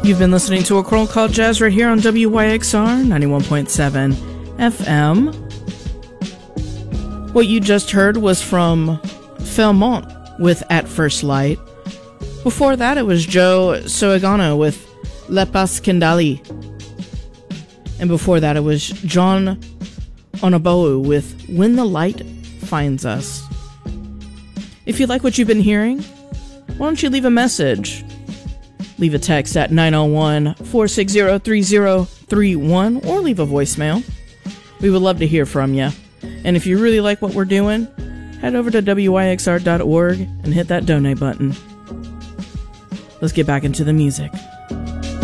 You've been listening to A Curl Called Jazz right here on WYXR 91.7 FM. What you just heard was from Felmont with At First Light. Before that, it was Joe Soegano with Le Pas Kendali. And before that, it was John Onabowu with When the Light Finds Us. If you like what you've been hearing, why don't you leave a message? Leave a text at 901-460-3031 or leave a voicemail. We would love to hear from you. And if you really like what we're doing, head over to wyxr.org and hit that donate button. Let's get back into the music.